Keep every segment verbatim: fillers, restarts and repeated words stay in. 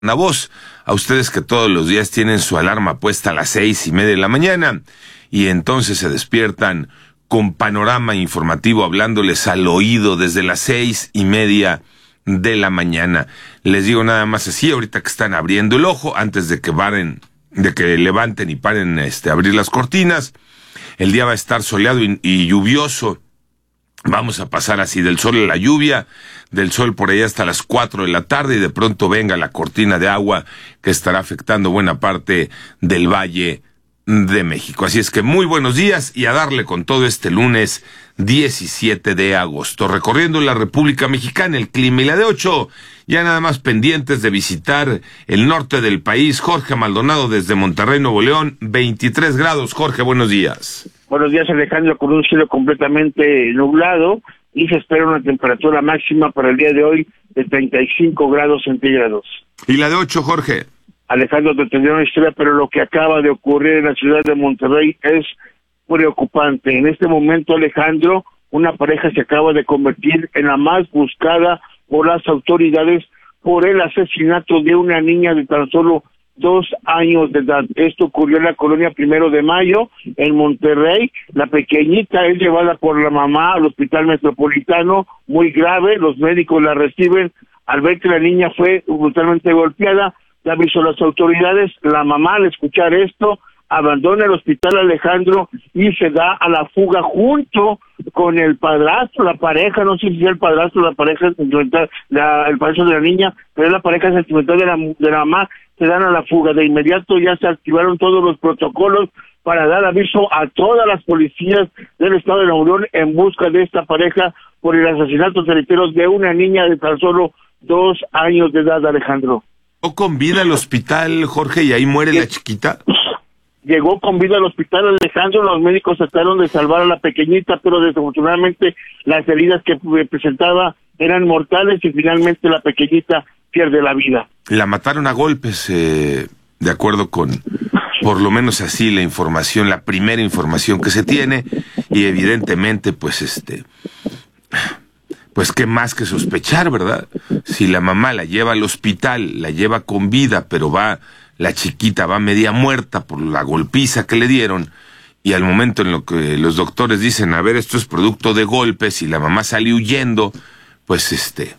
Una voz a ustedes que todos los días tienen su alarma puesta a las seis y media de la mañana y entonces se despiertan con panorama informativo hablándoles al oído desde las seis y media de la mañana. Les digo nada más así, ahorita que están abriendo el ojo, antes de que paren, de que levanten y paren este, abrir las cortinas, el día va a estar soleado y, y lluvioso. Vamos a pasar así del sol a la lluvia, del sol por ahí hasta las cuatro de la tarde y de pronto venga la cortina de agua que estará afectando buena parte del Valle de México. Así es que muy buenos días y a darle con todo este lunes diecisiete de agosto. Recorriendo la República Mexicana, el clima y la de ocho, ya nada más pendientes de visitar el norte del país. Jorge Maldonado desde Monterrey, Nuevo León, veintitrés grados. Jorge, buenos días. Buenos días, Alejandro, con un cielo completamente nublado y se espera una temperatura máxima para el día de hoy de treinta y cinco grados centígrados. ¿Y la de ocho, Jorge? Alejandro, te tendría una historia, pero lo que acaba de ocurrir en la ciudad de Monterrey es preocupante. En este momento, Alejandro, una pareja se acaba de convertir en la más buscada por las autoridades por el asesinato de una niña de tan solo dos años de edad. Esto ocurrió en la colonia Primero de Mayo, en Monterrey. La pequeñita es llevada por la mamá al hospital metropolitano, muy grave. Los médicos la reciben. Al ver que la niña fue brutalmente golpeada, le avisó a las autoridades. La mamá, al escuchar esto, abandona el hospital, Alejandro, y se da a la fuga junto con el padrastro, la pareja, no sé si es el padrastro, la pareja sentimental, la, el padrastro de la niña, pero es la pareja sentimental de la, de la mamá, se dan a la fuga. De inmediato ya se activaron todos los protocolos para dar aviso a todas las policías del estado de Nuevo León en busca de esta pareja por el asesinato certero de una niña de tan solo dos años de edad, Alejandro. ¿O con vida al hospital, Jorge, y ahí muere la chiquita? Llegó con vida al hospital, Alejandro. Los médicos trataron de salvar a la pequeñita, pero desafortunadamente las heridas que presentaba eran mortales y finalmente la pequeñita pierde la vida. La mataron a golpes, eh, de acuerdo con, por lo menos así, la información, la primera información que se tiene, y evidentemente, pues, este, pues, qué más que sospechar, ¿verdad? Si la mamá la lleva al hospital, la lleva con vida, pero va, la chiquita va media muerta por la golpiza que le dieron, y al momento en lo que los doctores dicen, a ver, esto es producto de golpes, y la mamá sale huyendo, pues, este,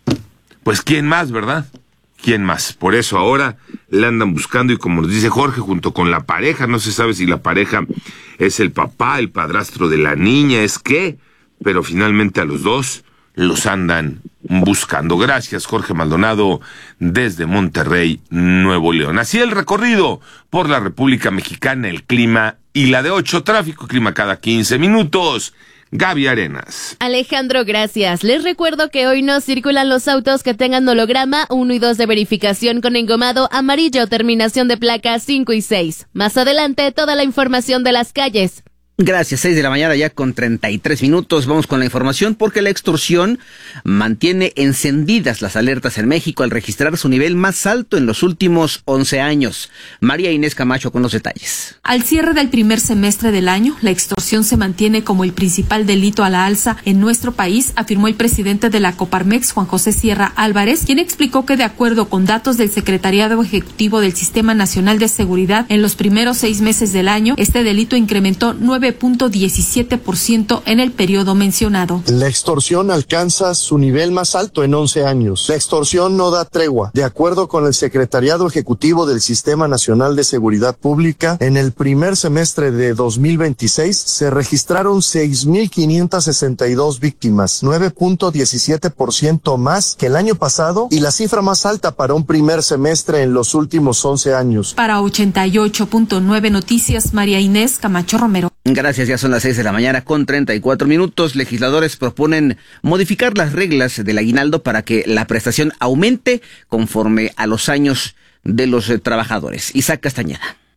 pues, ¿quién más, verdad? ¿Quién más? Por eso ahora la andan buscando y como nos dice Jorge, junto con la pareja, no se sabe si la pareja es el papá, el padrastro de la niña, es qué, pero finalmente a los dos los andan buscando. Gracias, Jorge Maldonado, desde Monterrey, Nuevo León. Así el recorrido por la República Mexicana, el clima y la de ocho, tráfico y clima cada quince minutos. Gaby Arenas. Alejandro, gracias. Les recuerdo que hoy no circulan los autos que tengan holograma uno y dos de verificación con engomado amarillo, terminación de placas cinco y seis. Más adelante, toda la información de las calles. Gracias, seis de la mañana ya con treinta y tres minutos. Vamos con la información porque la extorsión mantiene encendidas las alertas en México al registrar su nivel más alto en los últimos once años. María Inés Camacho con los detalles. Al cierre del primer semestre del año, la extorsión se mantiene como el principal delito a la alza en nuestro país, afirmó el presidente de la Coparmex, Juan José Sierra Álvarez, quien explicó que de acuerdo con datos del Secretariado Ejecutivo del Sistema Nacional de Seguridad, en los primeros seis meses del año, este delito incrementó nueve punto diecisiete por ciento en el periodo mencionado. La extorsión alcanza su nivel más alto en once años. La extorsión no da tregua. De acuerdo con el Secretariado Ejecutivo del Sistema Nacional de Seguridad Pública, en el primer semestre de dos mil veintiséis se registraron seis mil quinientas sesenta y dos víctimas, nueve punto diecisiete por ciento más que el año pasado y la cifra más alta para un primer semestre en los últimos once años. Para ochenta y ocho punto nueve Noticias, María Inés Camacho Romero. Gracias, ya son las seis de la mañana con treinta y cuatro minutos. Legisladores proponen modificar las reglas del aguinaldo para que la prestación aumente conforme a los años de los eh, trabajadores. Isaac Castañeda.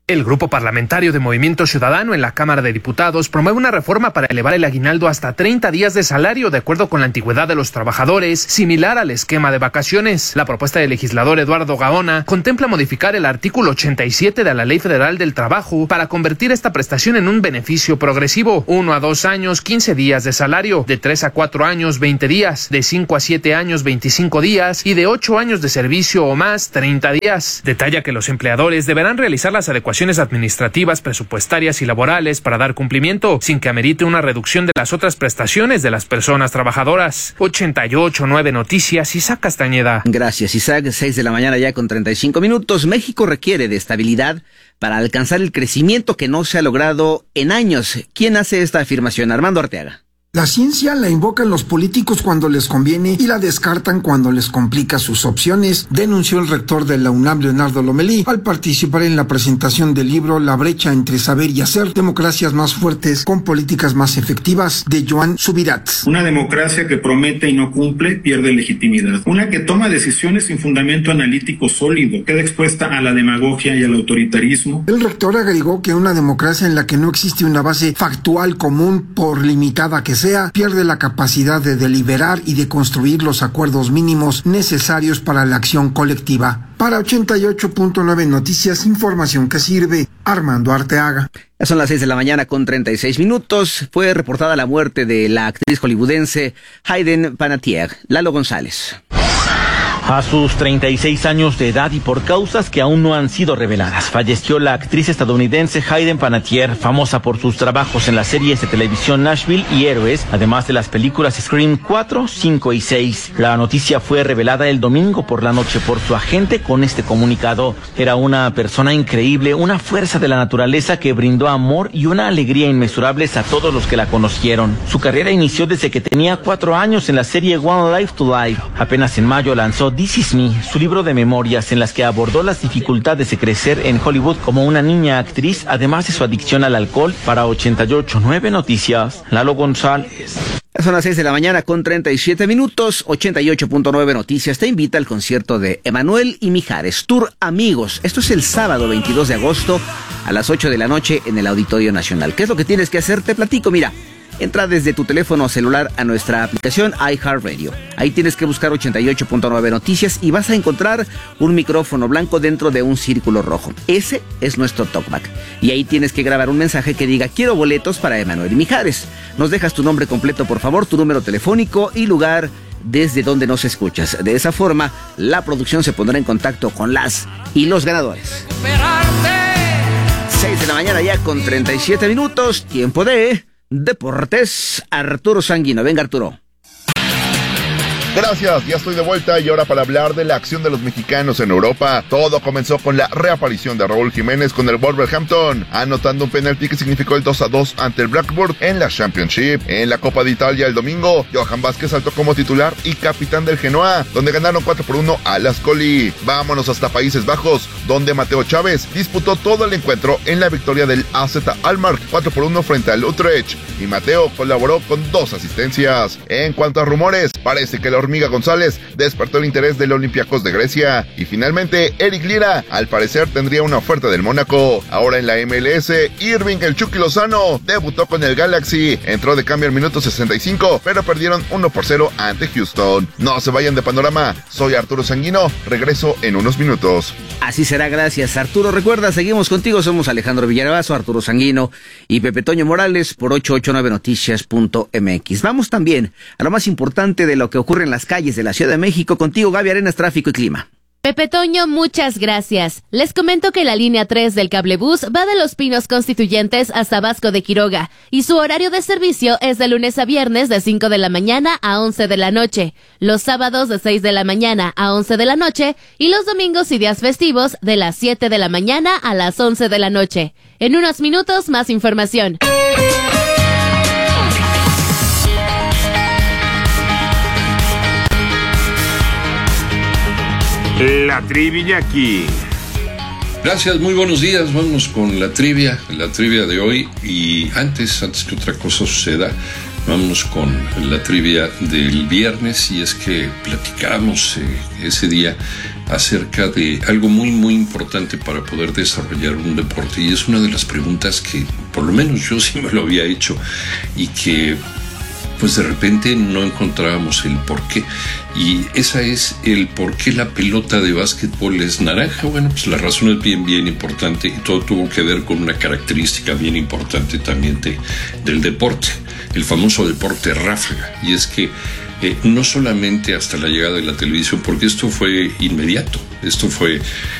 El Grupo Parlamentario de Movimiento Ciudadano en la Cámara de Diputados promueve una reforma para elevar el aguinaldo hasta treinta días de salario de acuerdo con la antigüedad de los trabajadores, similar al esquema de vacaciones. La propuesta del legislador Eduardo Gaona contempla modificar el artículo ochenta y siete de la Ley Federal del Trabajo para convertir esta prestación en un beneficio progresivo: uno a dos años, quince días de salario; de tres a cuatro años, veinte días; de cinco a siete años, veinticinco días; y de ocho años de servicio o más, treinta días. Detalla que los empleadores deberán realizar las adecuaciones administrativas, presupuestarias y laborales para dar cumplimiento, sin que amerite una reducción de las otras prestaciones de las personas trabajadoras. ochenta y ocho punto nueve Noticias, Isaac Castañeda. Gracias, Isaac. seis de la mañana ya con treinta y cinco minutos. México requiere de estabilidad para alcanzar el crecimiento que no se ha logrado en años. ¿Quién hace esta afirmación? Armando Arteaga. La ciencia la invocan los políticos cuando les conviene y la descartan cuando les complica sus opciones, denunció el rector de la UNAM, Leonardo Lomelí, al participar en la presentación del libro La brecha entre saber y hacer, democracias más fuertes con políticas más efectivas, de Joan Subirats. Una democracia que promete y no cumple pierde legitimidad. Una que toma decisiones sin fundamento analítico sólido, queda expuesta a la demagogia y al autoritarismo. El rector agregó que una democracia en la que no existe una base factual común, por limitada que sea, pierde la capacidad de deliberar y de construir los acuerdos mínimos necesarios para la acción colectiva. Para ochenta y ocho punto nueve Noticias, información que sirve. Armando Arteaga. Ya son las seis de la mañana con treinta y seis minutos. Fue reportada la muerte de la actriz hollywoodense Hayden Panettiere. Lalo González. A sus treinta y seis años de edad y por causas que aún no han sido reveladas, falleció la actriz estadounidense Hayden Panettiere, famosa por sus trabajos en las series de televisión Nashville y Héroes, además de las películas Scream cuatro, cinco y seis. La noticia fue revelada el domingo por la noche por su agente con este comunicado. Era una persona increíble, una fuerza de la naturaleza que brindó amor y una alegría inmesurables a todos los que la conocieron. Su carrera inició desde que tenía cuatro años en la serie One Life to Life. Apenas en mayo lanzó This Is Me, su libro de memorias en las que abordó las dificultades de crecer en Hollywood como una niña actriz, además de su adicción al alcohol. Para ochenta y ocho punto nueve Noticias, Lalo González. Son las seis de la mañana con treinta y siete minutos. ochenta y ocho punto nueve Noticias te invita al concierto de Emanuel y Mijares, Tour Amigos. Esto es el sábado veintidós de agosto a las ocho de la noche en el Auditorio Nacional. ¿Qué es lo que tienes que hacer? Te platico, mira. Entra desde tu teléfono celular a nuestra aplicación iHeartRadio. Ahí tienes que buscar ochenta y ocho punto nueve Noticias y vas a encontrar un micrófono blanco dentro de un círculo rojo. Ese es nuestro talkback. Y ahí tienes que grabar un mensaje que diga: quiero boletos para Emanuel y Mijares. Nos dejas tu nombre completo, por favor, tu número telefónico y lugar desde donde nos escuchas. De esa forma, la producción se pondrá en contacto con las y los ganadores. seis de la mañana ya con treinta y siete minutos. Tiempo de Deportes. Arturo Sanguino. Venga, Arturo. Gracias, ya estoy de vuelta y ahora para hablar de la acción de los mexicanos en Europa. Todo comenzó con la reaparición de Raúl Jiménez con el Wolverhampton, anotando un penalti que significó el dos a dos ante el Blackburn en la Championship. En la Copa de Italia el domingo, Johan Vázquez saltó como titular y capitán del Genoa, donde ganaron cuatro por uno al Ascoli. Vámonos hasta Países Bajos, donde Mateo Chávez disputó todo el encuentro en la victoria del A Z Alkmaar cuatro por uno frente al Utrecht, y Mateo colaboró con dos asistencias. En cuanto a rumores, parece que la Hormiga González despertó el interés del Olympiacos de Grecia, y finalmente Eric Lira al parecer tendría una oferta del Mónaco. Ahora en la M L S, Irving el Chucky Lozano debutó con el Galaxy, entró de cambio al minuto sesenta y cinco, pero perdieron uno por cero ante Houston. No se vayan de Panorama, soy Arturo Sanguino, regreso en unos minutos. Así será, gracias Arturo. Recuerda, seguimos contigo, somos Alejandro Villalbazo, Arturo Sanguino y Pepe Toño Morales por ochocientos ochenta y nueve noticias punto m x. Vamos también a lo más importante de lo que ocurre en las calles de la Ciudad de México. Contigo, Gaby Arenas, tráfico y clima. Pepe Toño, muchas gracias. Les comento que la línea tres del cablebús va de Los Pinos Constituyentes hasta Vasco de Quiroga y su horario de servicio es de lunes a viernes de cinco de la mañana a once de la noche, los sábados de seis de la mañana a once de la noche y los domingos y días festivos de las siete de la mañana a las once de la noche. En unos minutos, más información. La trivia aquí. Gracias, muy buenos días. Vamos con la trivia, la trivia de hoy. Y antes, antes que otra cosa suceda, vamos con la trivia del viernes. Y es que platicamos eh, ese día acerca de algo muy muy importante para poder desarrollar un deporte, y es una de las preguntas que por lo menos yo sí me lo había hecho y que pues de repente no encontrábamos el por qué, y esa es el por qué la pelota de básquetbol es naranja. Bueno, pues la razón es bien bien importante, y todo tuvo que ver con una característica bien importante también de, del deporte, el famoso deporte ráfaga, y es que Eh, no solamente hasta la llegada de la televisión, porque esto fue inmediato, esto fue